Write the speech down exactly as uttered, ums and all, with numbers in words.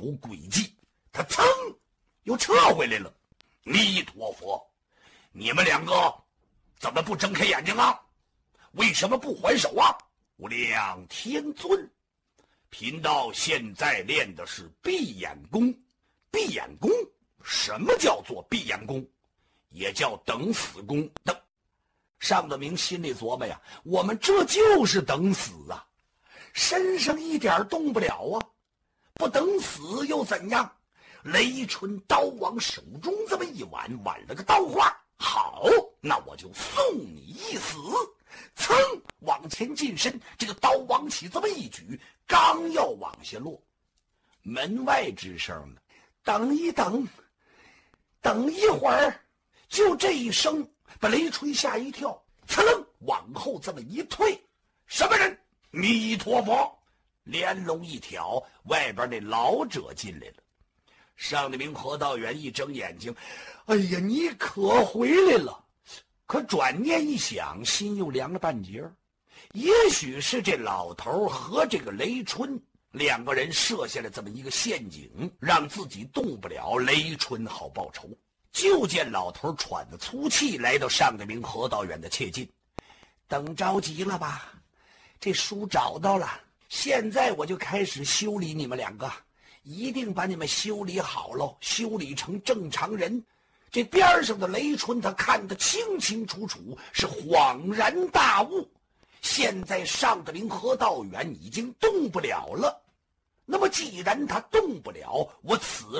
诡计，他噌又撤回来了。弥陀佛，你们两个怎么不睁开眼睛啊？为什么不还手啊？无量天尊，贫道现在练的是闭眼功。闭眼功，什么叫做闭眼功？也叫等死功。等上德明心里琢磨呀，我们这就是等死啊，身上一点动不了啊，不等死又怎样？雷春刀往手中这么一挽，挽了个刀花，好，那我就送你一死。噌，往前近身，这个刀往起这么一举，刚要往下落，门外之声呢，等一等，等一会儿。就这一声把雷吹吓一跳，噌楞往后这么一退，什么人？弥陀佛！帘笼一挑，外边那老者进来了。上德明何道元一睁眼睛，哎呀，你可回来了！可转念一想，心又凉了半截。也许是这老头和这个雷春两个人设下了这么一个陷阱，让自己动不了，雷春好报仇。就见老头喘着粗气来到上德明何道远的切近，等着急了吧？这书找到了，现在我就开始修理你们两个，一定把你们修理好喽，修理成正常人。这边上的雷春他看得清清楚楚，是恍然大悟。现在上德明何道远已经动不了了，那么既然他动不了，我此